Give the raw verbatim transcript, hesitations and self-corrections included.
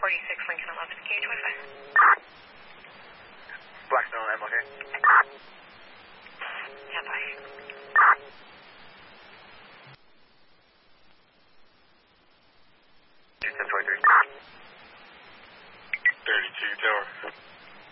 forty-six Lincoln eleven, K twenty-five. Blackstone, I'm okay. Yeah, bye. ten twenty-three. thirty-two Tower.